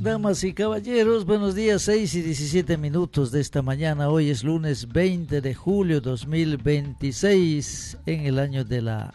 Damas y caballeros, buenos días, 6:17 de esta mañana. Hoy es lunes 20 de julio 2026, en el año de la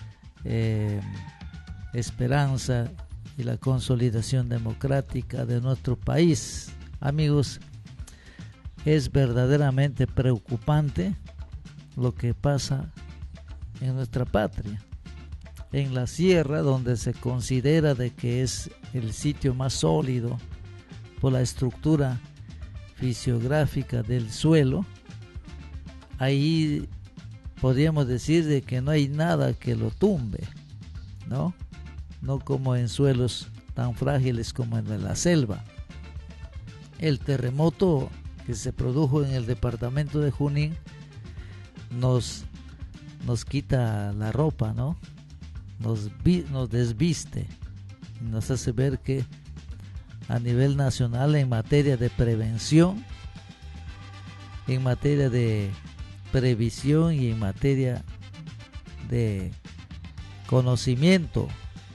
esperanza y la consolidación democrática de nuestro país. Amigos, es verdaderamente preocupante lo que pasa en nuestra patria. En la sierra, donde se considera de que es el sitio más sólido por la estructura fisiográfica del suelo, ahí podríamos decir de que no hay nada que lo tumbe, ¿no? No como en suelos tan frágiles como en la selva. El terremoto que se produjo en el departamento de Junín nos quita la ropa, ¿no? Nos desviste, nos hace ver que a nivel nacional, en materia de prevención, en materia de previsión y en materia de conocimiento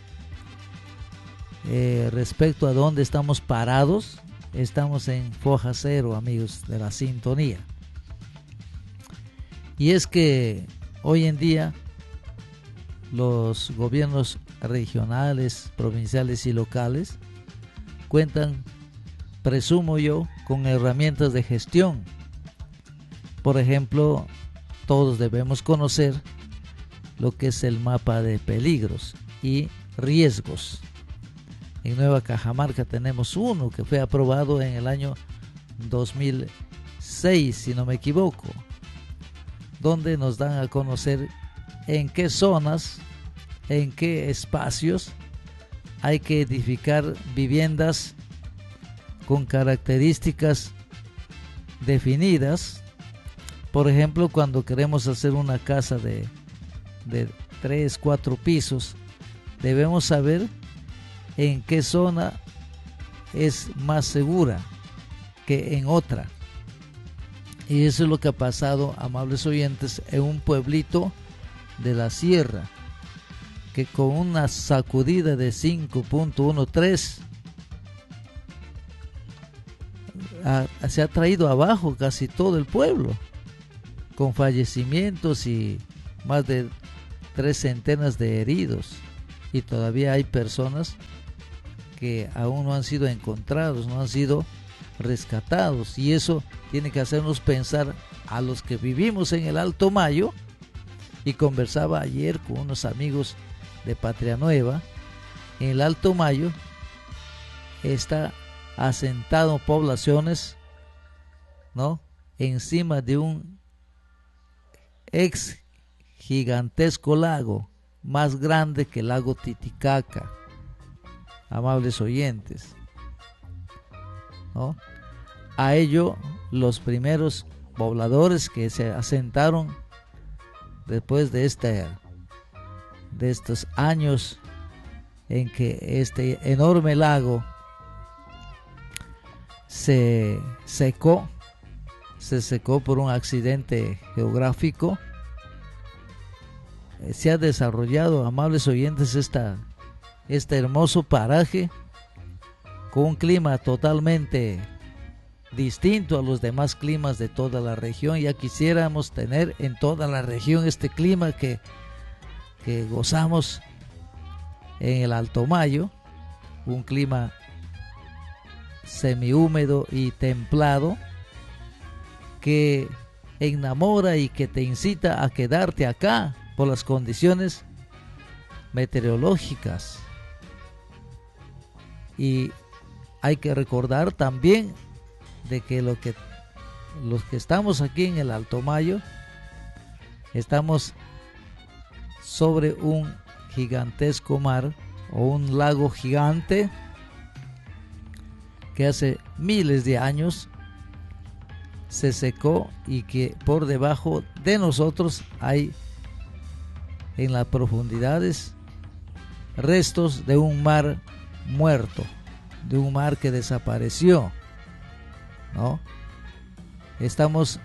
respecto a dónde estamos parados, estamos en foja cero, amigos de la sintonía. Y es que hoy en día los gobiernos regionales, provinciales y locales cuentan, presumo yo, con herramientas de gestión. Por ejemplo, todos debemos conocer lo que es el mapa de peligros y riesgos. En Nueva Cajamarca tenemos uno que fue aprobado en el año 2006, si no me equivoco, donde nos dan a conocer en qué zonas, en qué espacios hay que edificar viviendas con características definidas. Por ejemplo, cuando queremos hacer una casa de 3, 4 pisos, debemos saber en qué zona es más segura que en otra. Y eso es lo que ha pasado, amables oyentes, en un pueblito de la sierra, que con una sacudida de 5.13 se ha traído abajo casi todo el pueblo, con fallecimientos y más de 3 centenas de heridos, y todavía hay personas que aún no han sido encontrados, no han sido rescatados, y eso tiene que hacernos pensar a los que vivimos en el Alto Mayo. Y conversaba ayer con unos amigos de Patria Nueva. En el Alto Mayo está asentado poblaciones, ¿no?, encima de un ex gigantesco lago, más grande que el lago Titicaca, amables oyentes, ¿no? A ello, los primeros pobladores que se asentaron después de estos años en que este enorme lago se secó por un accidente geográfico, se ha desarrollado, amables oyentes, este hermoso paraje con un clima totalmente distinto a los demás climas de toda la región. Ya quisiéramos tener en toda la región este clima que gozamos en el Alto Mayo, un clima semihúmedo y templado que enamora y que te incita a quedarte acá por las condiciones meteorológicas. Y hay que recordar también de que los que estamos aquí en el Alto Mayo estamos sobre un gigantesco mar o un lago gigante que hace miles de años se secó, y que por debajo de nosotros hay en las profundidades restos de un mar muerto, de un mar que desapareció, ¿no? Estamos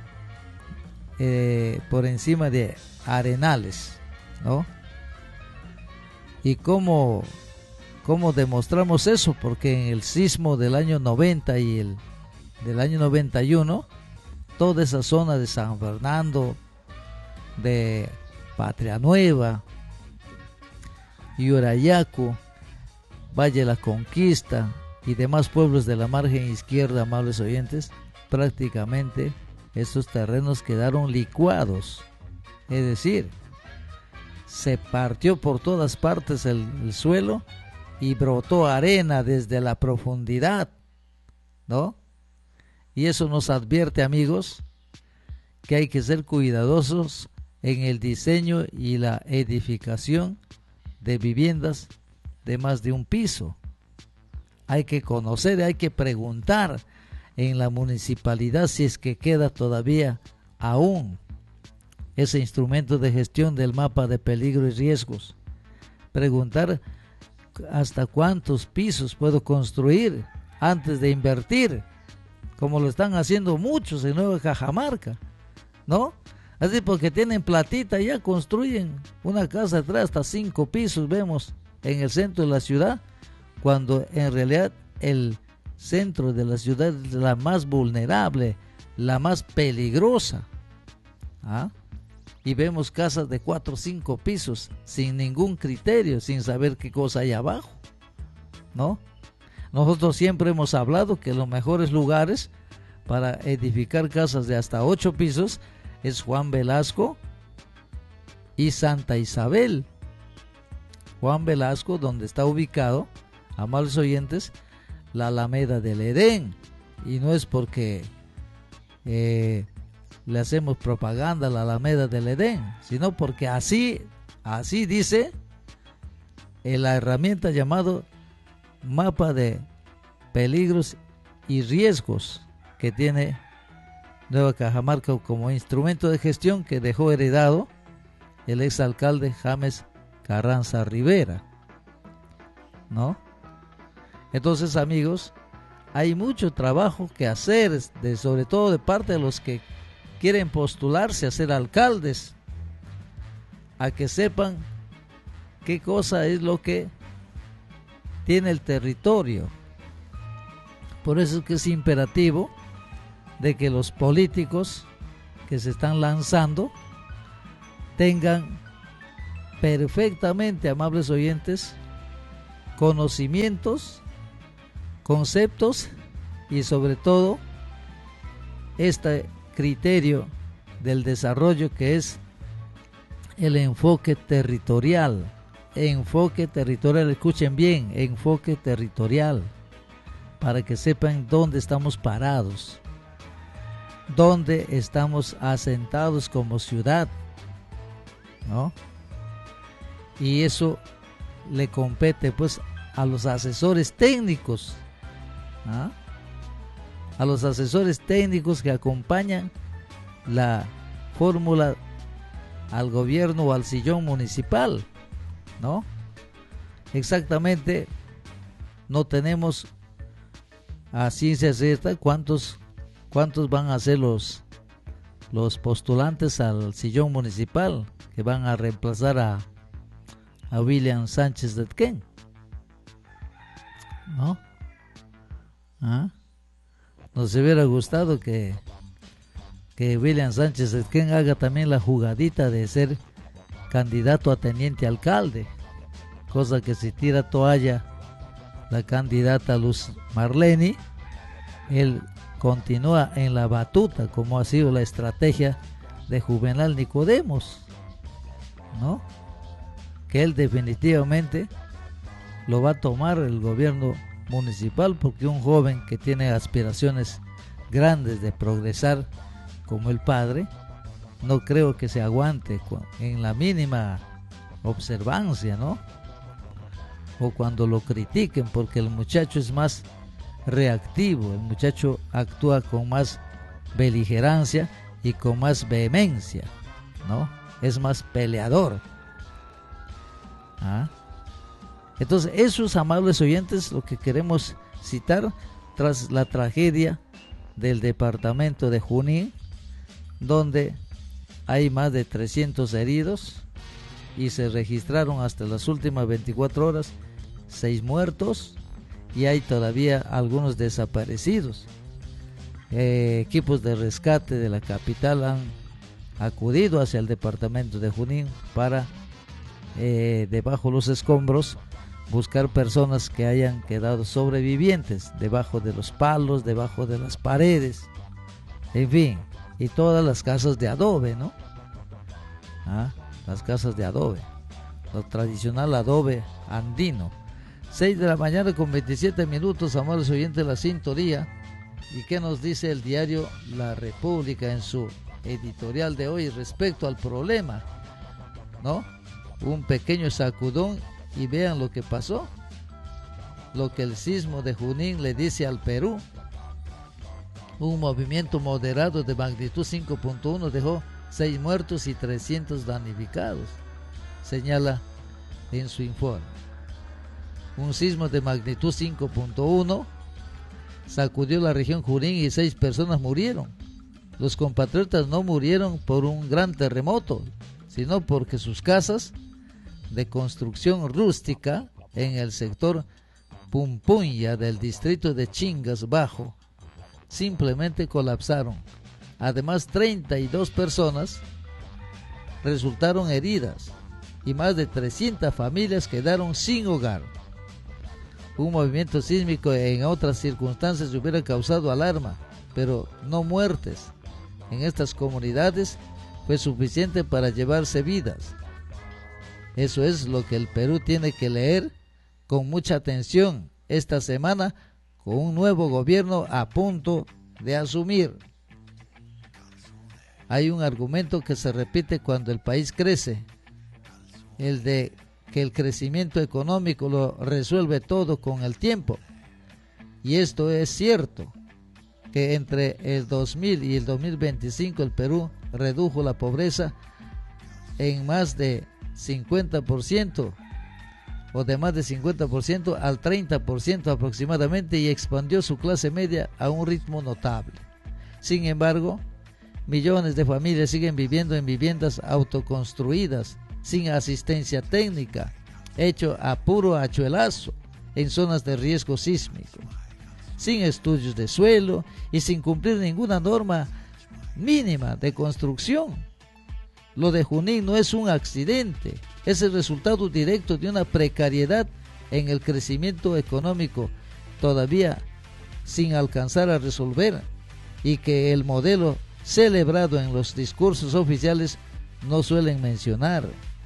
por encima de arenales, ¿no? Y como ¿Cómo demostramos eso? Porque en el sismo del año 90 y el del año 91, toda esa zona de San Fernando, de Patria Nueva, Yurayacu, Valle de la Conquista y demás pueblos de la margen izquierda, amables oyentes, prácticamente estos terrenos quedaron licuados. Es decir, se partió por todas partes el suelo y brotó arena desde la profundidad, ¿no? Y eso nos advierte, amigos, que hay que ser cuidadosos en el diseño y la edificación de viviendas de más de un piso. Hay que conocer, hay que preguntar en la municipalidad si es que queda todavía aún ese instrumento de gestión del mapa de peligro y riesgos. Preguntar hasta cuántos pisos puedo construir antes de invertir, como lo están haciendo muchos en Nueva Cajamarca, ¿no? Así porque tienen platita, ya construyen una casa atrás hasta 5 pisos, vemos en el centro de la ciudad, cuando en realidad el centro de la ciudad es la más vulnerable, la más peligrosa. ¿Ah? Y vemos casas de 4 o 5 pisos sin ningún criterio, sin saber qué cosa hay abajo, ¿no? Nosotros siempre hemos hablado que los mejores lugares para edificar casas de hasta 8 pisos es Juan Velasco y Santa Isabel. Juan Velasco, donde está ubicado, amables oyentes, la Alameda del Edén. Y no es porque le hacemos propaganda a la Alameda del Edén, sino porque así dice en la herramienta llamado mapa de peligros y riesgos que tiene Nueva Cajamarca como instrumento de gestión que dejó heredado el exalcalde James Carranza Rivera, ¿no? Entonces, amigos, hay mucho trabajo que hacer, sobre todo de parte de los que quieren postularse a ser alcaldes, a que sepan qué cosa es lo que tiene el territorio. Por eso es que es imperativo de que los políticos que se están lanzando tengan perfectamente, amables oyentes, conocimientos, conceptos y sobre todo este criterio del desarrollo que es el enfoque territorial. Enfoque territorial, escuchen bien, enfoque territorial, para que sepan dónde estamos parados, dónde estamos asentados como ciudad, ¿no? Y eso le compete pues a los asesores técnicos, ¿ah? A los asesores técnicos que acompañan la fórmula al gobierno o al sillón municipal, ¿no? Exactamente, no tenemos a ciencia cierta cuántos van a ser los postulantes al sillón municipal que van a reemplazar a William Sánchez de Etquén, ¿no? ¿Ah? Nos hubiera gustado que William Sánchez de Etquén haga también la jugadita de ser candidato a teniente alcalde, cosa que si tira toalla la candidata Luz Marleni, él continúa en la batuta, como ha sido la estrategia de Juvenal Nicodemos, ¿no? Que él definitivamente lo va a tomar el gobierno municipal, porque un joven que tiene aspiraciones grandes de progresar como el padre, no creo que se aguante en la mínima observancia, ¿no? O cuando lo critiquen, porque el muchacho es más reactivo, el muchacho actúa con más beligerancia y con más vehemencia, ¿no? Es más peleador. ¿Ah? Entonces, esos, amables oyentes, lo que queremos citar tras la tragedia del departamento de Junín, donde hay más de 300 heridos y se registraron hasta las últimas 24 horas 6 muertos y hay todavía algunos desaparecidos. Equipos de rescate de la capital han acudido hacia el departamento de Junín para debajo de los escombros buscar personas que hayan quedado sobrevivientes debajo de los palos, debajo de las paredes, en fin, y todas las casas de adobe, ¿no? Las casas de adobe, lo tradicional adobe andino. 6 de la mañana con 27 minutos, amables oyentes de la sintonía. ¿Y qué nos dice el diario La República en su editorial de hoy respecto al problema? ¿No? Un pequeño sacudón y vean lo que pasó, lo que el sismo de Junín le dice al Perú. Un movimiento moderado de magnitud 5.1 dejó 6 muertos y 300 damnificados, señala en su informe. Un sismo de magnitud 5.1 sacudió la región Junín y 6 personas murieron. Los compatriotas no murieron por un gran terremoto, sino porque sus casas de construcción rústica en el sector Pumpunya del distrito de Chingas Bajo simplemente colapsaron. Además, 32 personas resultaron heridas y más de 300 familias quedaron sin hogar. Un movimiento sísmico en otras circunstancias hubiera causado alarma, pero no muertes. En estas comunidades fue suficiente para llevarse vidas. Eso es lo que el Perú tiene que leer con mucha atención esta semana, con un nuevo gobierno a punto de asumir. Hay un argumento que se repite cuando el país crece, el de que el crecimiento económico lo resuelve todo con el tiempo. Y esto es cierto, que entre el 2000 y el 2025 el Perú redujo la pobreza en más de 50%, o de más de 50% al 30% aproximadamente, y expandió su clase media a un ritmo notable. Sin embargo, millones de familias siguen viviendo en viviendas autoconstruidas, sin asistencia técnica, hecho a puro hachuelazo, en zonas de riesgo sísmico, sin estudios de suelo y sin cumplir ninguna norma mínima de construcción. Lo de Junín no es un accidente, es el resultado directo de una precariedad en el crecimiento económico todavía sin alcanzar a resolver, y que el modelo celebrado en los discursos oficiales no suelen mencionar.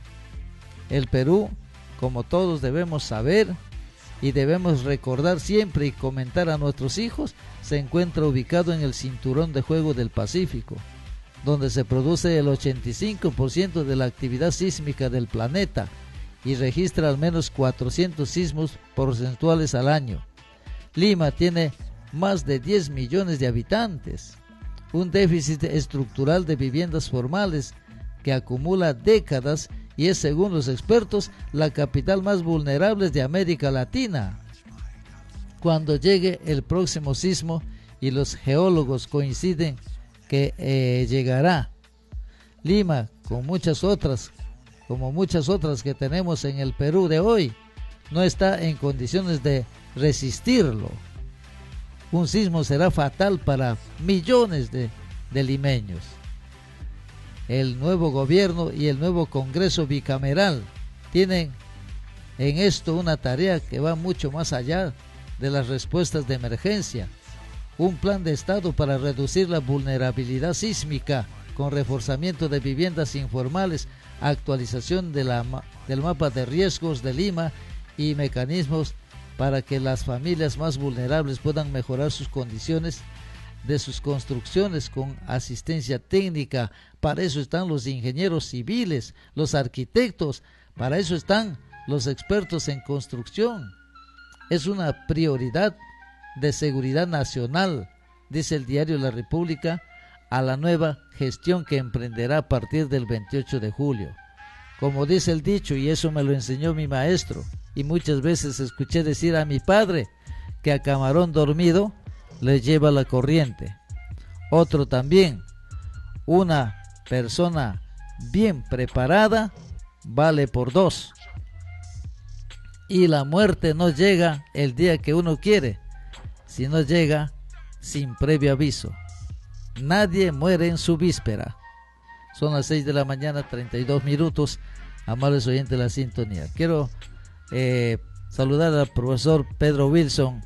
El Perú, como todos debemos saber y debemos recordar siempre y comentar a nuestros hijos, se encuentra ubicado en el cinturón de fuego del Pacífico, donde se produce el 85% de la actividad sísmica del planeta y registra al menos 400 sismos porcentuales al año. Lima tiene más de 10 millones de habitantes, un déficit estructural de viviendas formales que acumula décadas y es, según los expertos, la capital más vulnerable de América Latina. Cuando llegue el próximo sismo, y los geólogos coinciden que llegará, Lima, como muchas otras que tenemos en el Perú de hoy, no está en condiciones de resistirlo. Un sismo será fatal para millones de limeños. El nuevo gobierno y el nuevo Congreso bicameral tienen en esto una tarea que va mucho más allá de las respuestas de emergencia. Un plan de Estado para reducir la vulnerabilidad sísmica con reforzamiento de viviendas informales, actualización del mapa de riesgos de Lima y mecanismos para que las familias más vulnerables puedan mejorar sus condiciones de sus construcciones con asistencia técnica. Para eso están los ingenieros civiles, los arquitectos, para eso están los expertos en construcción. Es una prioridad de seguridad nacional, dice el diario La República, a la nueva gestión que emprenderá a partir del 28 de julio. Como dice el dicho, y eso me lo enseñó mi maestro, y muchas veces escuché decir a mi padre, que a camarón dormido le lleva la corriente. Otro también, una persona bien preparada vale por dos. Y la muerte no llega el día que uno quiere, sino llega sin previo aviso. Nadie muere en su víspera. Son las 6 de la mañana, 32 minutos. Amables oyentes de la sintonía. Quiero saludar al profesor Pedro Wilson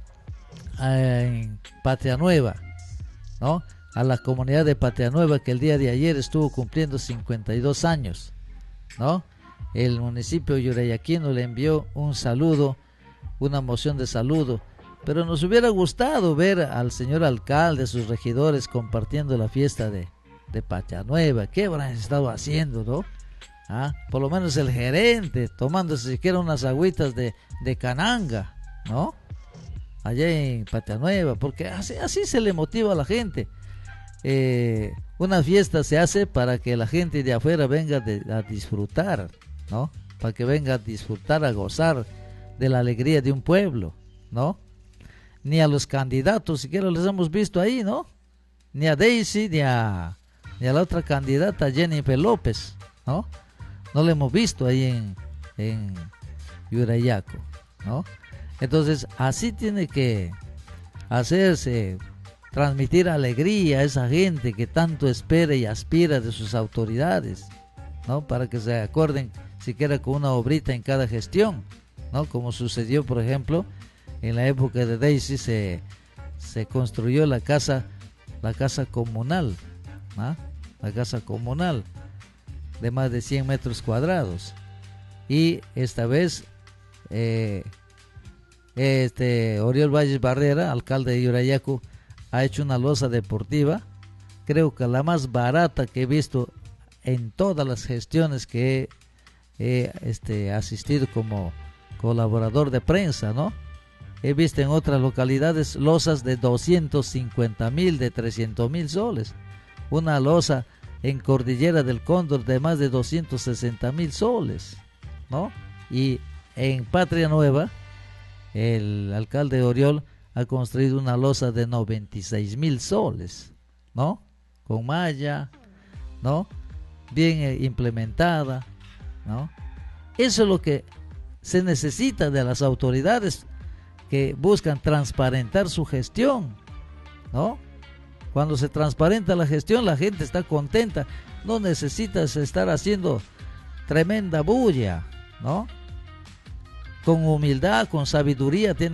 en Patria Nueva, ¿no? A la comunidad de Patria Nueva, que el día de ayer estuvo cumpliendo 52 años, ¿no? El municipio yurayaquino le envió un saludo, una moción de saludo, pero nos hubiera gustado ver al señor alcalde, sus regidores compartiendo la fiesta de Patria Nueva. ¿Qué habrán estado haciendo, no? Por lo menos el gerente tomándose siquiera unas agüitas de cananga, ¿no? Allá en Patria Nueva, porque así se le motiva a la gente. Una fiesta se hace para que la gente de afuera venga a disfrutar, ¿no? Para que venga a disfrutar, a gozar de la alegría de un pueblo, ¿no? Ni a los candidatos siquiera les hemos visto ahí, ¿no? Ni a Daisy, ni a la otra candidata, Jennifer López, ¿no? No le hemos visto ahí en Yurayaco, ¿no? Entonces, así tiene que hacerse, transmitir alegría a esa gente que tanto espera y aspira de sus autoridades, ¿no? Para que se acuerden siquiera con una obrita en cada gestión, ¿no? Como sucedió, por ejemplo, en la época de Daisy se construyó la casa comunal, ¿no? La casa comunal de más de 100 metros cuadrados. Y esta vez Oriol Valles Barrera, alcalde de Yurayacu, ha hecho una losa deportiva, creo que la más barata que he visto en todas las gestiones que he asistido como colaborador de prensa, ¿no? He visto en otras localidades losas de 250,000, de 300,000 soles. Una losa en Cordillera del Cóndor de más de 260,000 soles, ¿no? Y en Patria Nueva, el alcalde Oriol ha construido una losa de 96,000 soles, ¿no? Con malla, ¿no? Bien implementada, ¿no? Eso es lo que se necesita de las autoridades que buscan transparentar su gestión, ¿no? Cuando se transparenta la gestión, la gente está contenta, no necesitas estar haciendo tremenda bulla, ¿no? Con humildad, con sabiduría tiene